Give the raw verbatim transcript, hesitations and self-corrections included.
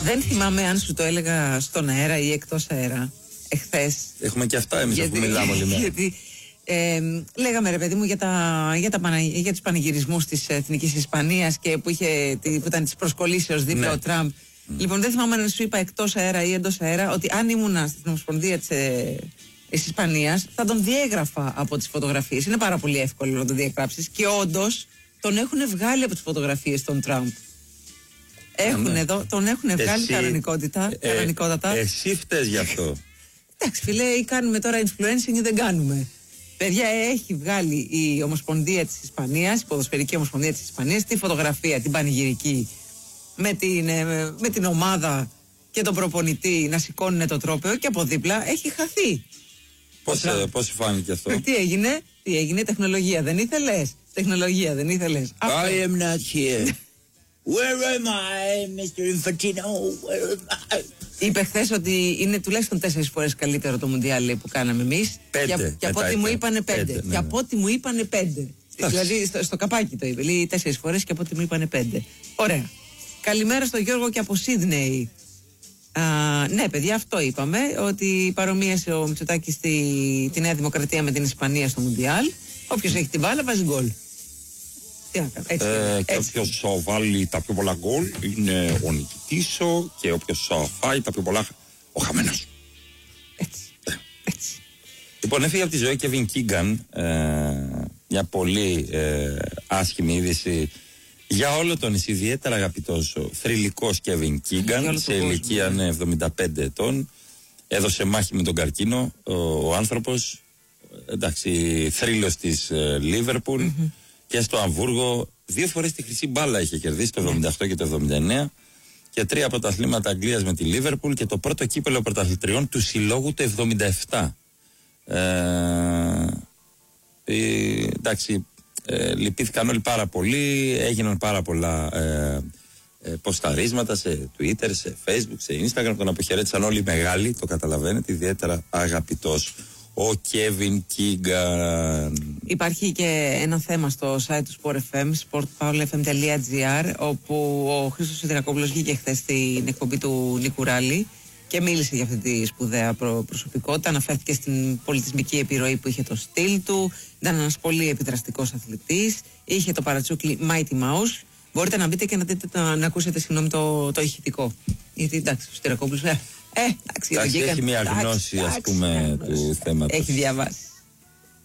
Δεν θυμάμαι αν σου το έλεγα στον αέρα ή εκτός αέρα εχθές. Έχουμε και αυτά εμείς που μιλάμε όλη μέρα. Γιατί ε, λέγαμε ρε παιδί μου για, τα, για, τα, για τους πανηγυρισμούς της Εθνικής Ισπανίας και που, είχε, που ήταν της προσκολήσεως δίπλα, ναι, ο Τραμπ. Mm. Λοιπόν, δεν θυμάμαι αν σου είπα εκτός αέρα ή εντός αέρα ότι αν ήμουνα στην Ομοσπονδία της, ε, της Ισπανίας θα τον διέγραφα από τις φωτογραφίες. Είναι πάρα πολύ εύκολο να τον διαγράψεις και όντως τον έχουν βγάλει από τις φωτογραφίες τον Τραμπ. Έχουν ναι. εδώ, τον έχουν βγάλει κανονικότητα. Ε, κανονικότατα. Ε, εσύ φταίς γι' αυτό. Εντάξει, φίλε, ή κάνουμε τώρα influencing ή δεν κάνουμε. Παιδιά, έχει βγάλει η Ομοσπονδία της Ισπανίας, η Ποδοσφαιρική Ομοσπονδία της Ισπανίας, τη φωτογραφία, την πανηγυρική, με την, με την ομάδα και τον προπονητή να σηκώνουν το τρόπαιο και από δίπλα έχει χαθεί. Πώς, ε, πώς φάνηκε αυτό? Τι έγινε, τι έγινε, τεχνολογία δεν ήθελες, τεχνολογία δεν ήθελες. I am not here. Where am I, μίστερ Infantino? Where am I? Είπε χθες ότι είναι τουλάχιστον τέσσερις φορές καλύτερο το Μουντιάλ που κάναμε εμείς. Πέντε. Και από ό,τι μου είπανε πέντε. πέντε ναι, και από ό,τι μου είπανε πέντε. Δηλαδή στο, στο καπάκι το είπε. Λέει τέσσερις φορές και από ό,τι μου είπανε πέντε. Ωραία. Καλημέρα στον Γιώργο και από Σίδνεϊ. Α, ναι, παιδιά, αυτό είπαμε. Ότι παρομοίασε ο Μητσοτάκης στη, τη Νέα Δημοκρατία με την Ισπανία στο Μουντιάλ. Όποιος έχει την μπάλα βάζει γκολ. Έτσι, ε, και όποιος βάλει τα πιο πολλά γκολ είναι ο νικητής και όποιος φάει τα πιο πολλά ο χαμένος. Έτσι, έτσι. Λοιπόν, έφυγε από τη ζωή Κέβιν Κίγκαν, ε, μια πολύ ε, άσχημη είδηση για όλο τον νησί, ιδιαίτερα αγαπητός θρυλικός Κέβιν Κίγκαν, σε ηλικία ναι, εβδομήντα πέντε ετών. Έδωσε μάχη με τον καρκίνο ο, ο άνθρωπος, εντάξει, θρύλος της Λίβερπουλ. Ε, mm-hmm. Και στο Αμβούργο δύο φορές τη χρυσή μπάλα είχε κερδίσει, το εβδομήντα οκτώ και το εβδομήντα εννέα, και τρία πρωταθλήματα Αγγλίας με τη Λίβερπουλ και το πρώτο κύπελο πρωταθλητριών του συλλόγου το εβδομήντα επτά. Ε, ε, εντάξει, ε, λυπήθηκαν όλοι πάρα πολύ, έγιναν πάρα πολλά ε, ε, ποσταρίσματα σε Twitter, σε Facebook, σε Instagram, τον αποχαιρέτησαν όλοι οι μεγάλοι, το καταλαβαίνετε, ιδιαίτερα αγαπητός ο Κέβιν Κίγκαν. Υπάρχει και ένα θέμα στο site του Sport εφ εμ, sport power f m dot g r, όπου ο Χρήστος Σιδηρακόπουλος βγήκε χθες στην εκπομπή του Νίκου Ράλη και μίλησε για αυτή τη σπουδαία προ- προσωπικότητα. Αναφέρθηκε στην πολιτισμική επιρροή που είχε το στυλ του. Ήταν ένας πολύ επιδραστικός αθλητής. Είχε το παρατσούκλι Mighty Mouse. Μπορείτε να μπείτε και να, δείτε, να, να ακούσετε συγγνώμη, το, το ηχητικό. Γιατί εντάξει, ο Σιδηρακόπουλος. Ε, Ε, εντάξει, εντάξει, έχει μια γνώση, ας πούμε, του θέματος. Έχει διαβάσει.